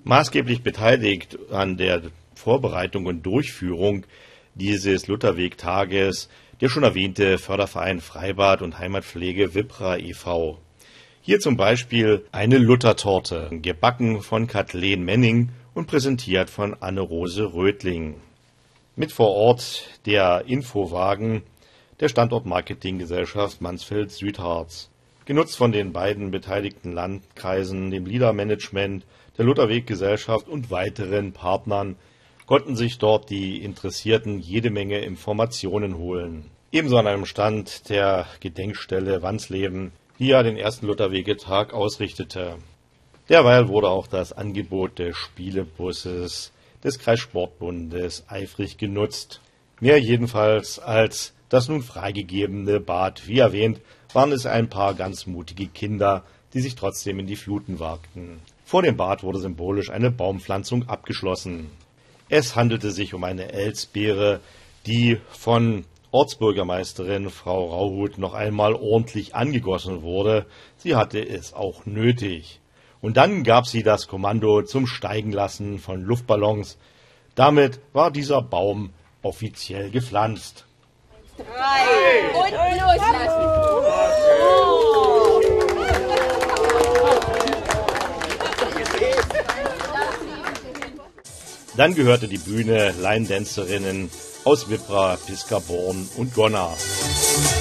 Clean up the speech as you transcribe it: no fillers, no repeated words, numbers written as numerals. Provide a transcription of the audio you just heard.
Maßgeblich beteiligt an der Vorbereitung und Durchführung dieses Lutherweg-Tages der schon erwähnte Förderverein Freibad und Heimatpflege Wipra e.V. Hier zum Beispiel eine Luthertorte, gebacken von Kathleen Menning und präsentiert von Anne-Rose Rötling. Mit vor Ort der Infowagen der Standort-Marketing-Gesellschaft Mansfeld-Südharz. Genutzt von den beiden beteiligten Landkreisen, dem LIDA-Management, der Lutherweg-Gesellschaft und weiteren Partnern konnten sich dort die Interessierten jede Menge Informationen holen. Ebenso an einem Stand der Gedenkstelle Wansleben, die ja den ersten Lutherwegetag ausrichtete. Derweil wurde auch das Angebot des Spielebusses des Kreissportbundes eifrig genutzt. Mehr jedenfalls als das nun freigegebene Bad. Wie erwähnt, waren es ein paar ganz mutige Kinder, die sich trotzdem in die Fluten wagten. Vor dem Bad wurde symbolisch eine Baumpflanzung abgeschlossen. Es handelte sich um eine Elsbeere, die von Ortsbürgermeisterin Frau Rauhut noch einmal ordentlich angegossen wurde. Sie hatte es auch nötig. Und dann gab sie das Kommando zum Steigenlassen von Luftballons. Damit war dieser Baum offiziell gepflanzt. 3 und loslassen. Dann gehörte die Bühne Line-Dancerinnen aus Wipra, Piscaborn und Gonna.